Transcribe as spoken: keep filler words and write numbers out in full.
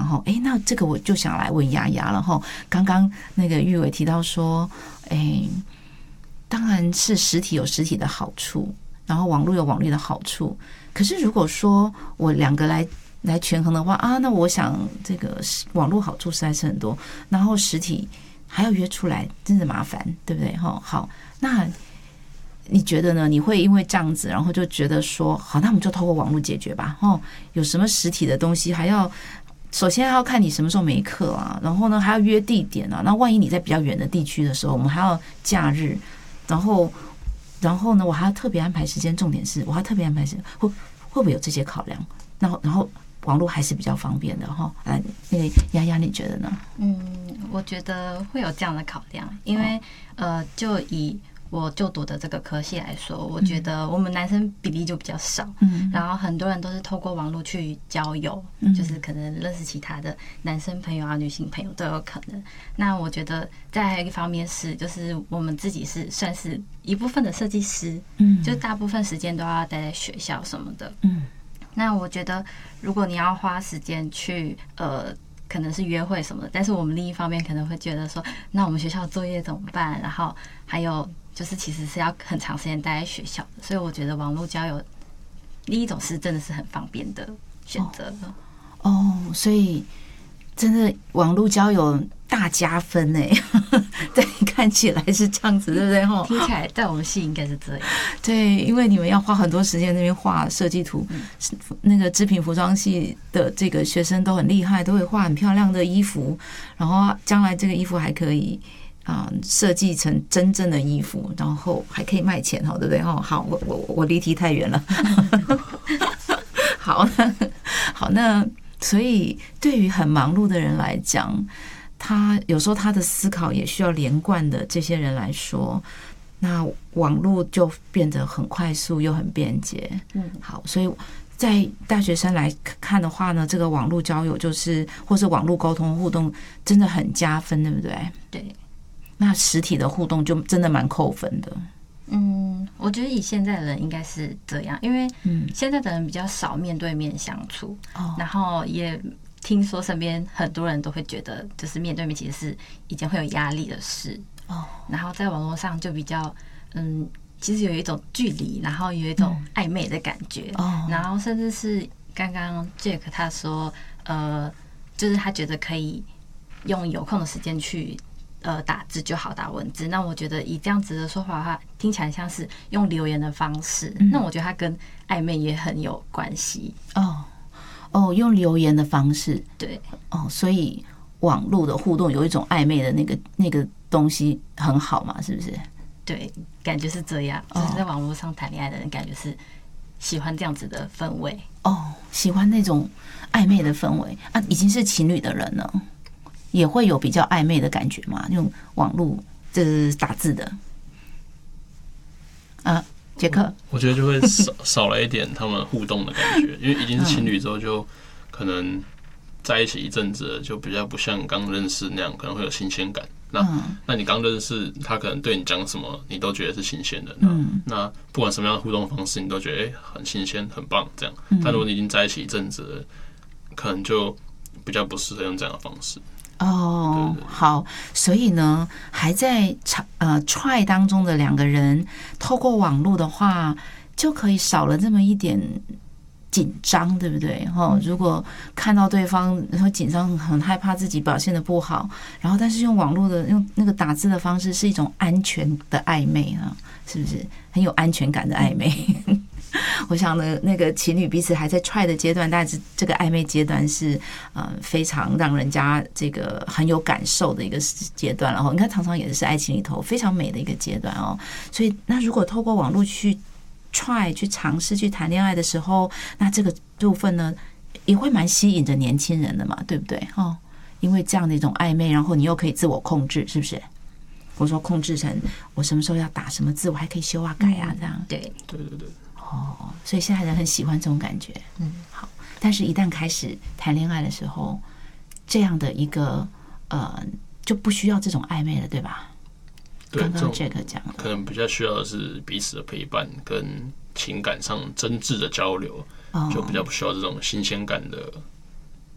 哈，哎，那这个我就想来问丫丫了哈。刚刚那个玉伟提到说，哎，当然是实体有实体的好处，然后网络有网络的好处。可是如果说我两个来来权衡的话啊，那我想这个网络好处实在是很多，然后实体还要约出来，真的麻烦，对不对？哈，好，那你觉得呢？你会因为这样子，然后就觉得说，好，那我们就透过网络解决吧。哦，有什么实体的东西，还要首先还要看你什么时候没课啊，然后呢还要约地点啊。那万一你在比较远的地区的时候，我们还要假日，然后然后呢，我还要特别安排时间。重点是，我还要特别安排时间，会会不会有这些考量？然后然后网络还是比较方便的哈。来，那个丫丫，你觉得呢？ 嗯，我觉得会有这样的考量，因为、哦、呃，就以我就读的这个科系来说，我觉得我们男生比例就比较少，嗯，然后很多人都是透过网络去交友，嗯，就是可能认识其他的男生朋友啊、女性朋友都有可能。那我觉得再还有一方面是，就是我们自己是算是一部分的设计师，嗯，就大部分时间都要待在学校什么的，嗯。那我觉得，如果你要花时间去呃，可能是约会什么的，但是我们另一方面可能会觉得说，那我们学校作业怎么办？然后还有就是其实是要很长时间待在学校的，所以我觉得网络交友另一种是真的是很方便的选择的。 哦，所以真的网络交友大加分哎，对，看起来是这样子，对不对？哈， 听起来在我们系应该是这样。 对，因为你们要花很多时间那边画设计图，那个织品服装系的这个学生都很厉害，都会画很漂亮的衣服，然后将来这个衣服还可以啊设计成真正的衣服，然后还可以卖钱，哈，对不对？哦，好，我我我离题太远了。好，好，那所以对于很忙碌的人来讲，他有时候他的思考也需要连贯的这些人来说，那网络就变得很快速又很便捷。嗯，好，所以在大学生来看的话呢，这个网络交友就是或是网络沟通互动真的很加分，对不对？ 对。 那实体的互动就真的蛮扣分的。 嗯，我觉得以现在的人应该是这样，因为现在的人比较少面对面相处，嗯，然后也听说身边很多人都会觉得，就是面对面其实是一件会有压力的事。哦，然后在网络上就比较，嗯，其实有一种距离，然后有一种暧昧的感觉。哦，然后甚至是刚刚 Jack 他说，呃，就是他觉得可以用有空的时间去。呃，打字就好，打文字。那我觉得以这样子的说法的话，听起来像是用留言的方式。嗯，那我觉得它跟暧昧也很有关系。 哦哦，用留言的方式， 对， 哦，所以网络的互动有一种暧昧的那个那个东西很好嘛，是不是？ 对，感觉是这样。就是在网络上谈恋爱的人，感觉是喜欢这样子的氛围。 哦，喜欢那种暧昧的氛围啊，已经是情侣的人了。也会有比较暧昧的感觉嘛？用网络这打字的啊，杰克， 我觉得就会少少了一点他们互动的感觉，因为已经是情侣之后，就可能在一起一阵子，就比较不像刚认识那样，可能会有新鲜感。那、嗯、那你刚认识他，可能对你讲什么，你都觉得是新鲜的。那、嗯、那不管什么样的互动方式，你都觉得哎、欸、很新鲜、很棒这样。但如果你已经在一起一阵子了，可能就比较不适合用这样的方式。 哦，好，所以呢，还在呃 try 当中的两个人，透过网络的话，就可以少了这么一点紧张，对不对？哈，如果看到对方会紧张，很害怕自己表现得不好，然后但是用网络的用那个打字的方式，是一种安全的暧昧啊，是不是很有安全感的暧昧？我想呢，那个情侣彼此还在 try 的阶段，但是这个暧昧阶段是呃非常让人家这个很有感受的一个阶段，然后你看常常也是爱情里头非常美的一个阶段哦。所以那如果透过网络去 try 去尝试去谈恋爱的时候，那这个部分呢也会蛮吸引着年轻人的嘛，对不对？哦，因为这样的一种暧昧，然后你又可以自我控制，是不是？我说控制成我什么时候要打什么字，我还可以修啊改啊，这样。 对对对对。 哦，所以现在人很喜欢这种感觉，嗯，好。但是，一旦开始谈恋爱的时候，这样的一个呃，就不需要这种暧昧了，对吧？ 对， 刚刚 Jack 讲， 可能比较需要的是彼此的陪伴跟情感上真挚的交流，哦，就比较不需要这种新鲜感的